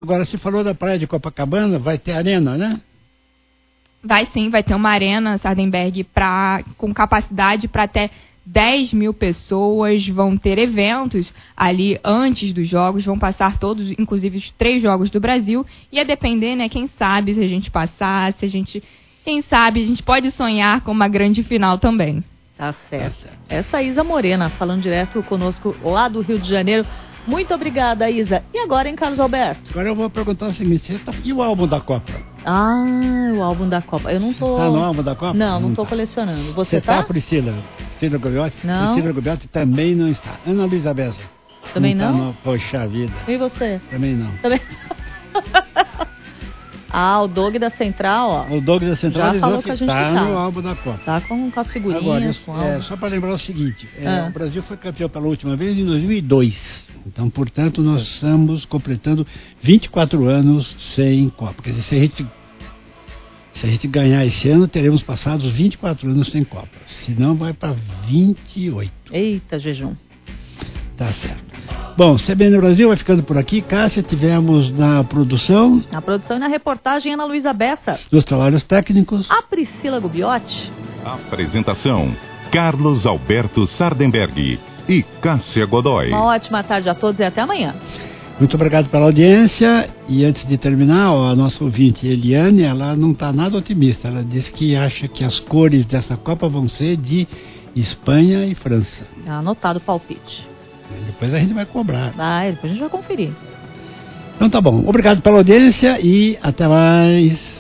Agora, você falou da praia de Copacabana, vai ter arena, né? Vai sim, vai ter uma arena Sardenberg com capacidade para até 10 mil pessoas, vão ter eventos ali antes dos jogos, vão passar todos, inclusive os 3 jogos do Brasil, e a depender, né, quem sabe se a gente passar, quem sabe a gente pode sonhar com uma grande final também. Tá certo. Essa é Isa Morena, falando direto conosco lá do Rio de Janeiro. Muito obrigada, Isa. E agora, hein, Carlos Alberto? Agora eu vou perguntar o seguinte, e o álbum da Copa? O álbum da Copa. Eu não tô... Tá no álbum da Copa? Não tô colecionando. Você tá, Priscila? Priscila Gobiotti? Não. Priscila Gobiotti também não está. Ana Luísa Bessa? Também não? Tá, poxa vida. E você? Também não. Também. O Doug da Central, ó. O Doug da Central já falou que a gente tá no álbum da Copa. Tá com as figurinhas. Agora, só para lembrar o seguinte, o Brasil foi campeão pela última vez em 2002. Então, portanto, nós estamos completando 24 anos sem Copa. Quer dizer, se a gente ganhar esse ano, teremos passado os 24 anos sem Copa. Se não, vai para 28. Eita, jejum. Tá certo. Bom, CBN Brasil vai ficando por aqui. Cássia, tivemos na produção. Na produção e na reportagem, Ana Luísa Bessa. Dos trabalhos técnicos. A Priscila Gubiotti. Apresentação, Carlos Alberto Sardenberg e Cássia Godoy. Uma ótima tarde a todos e até amanhã. Muito obrigado pela audiência. E antes de terminar, a nossa ouvinte Eliane, ela não está nada otimista. Ela diz que acha que as cores dessa Copa vão ser de Espanha e França. Anotado o palpite. Depois a gente vai cobrar. Depois a gente vai conferir. Então tá bom. Obrigado pela audiência e até mais.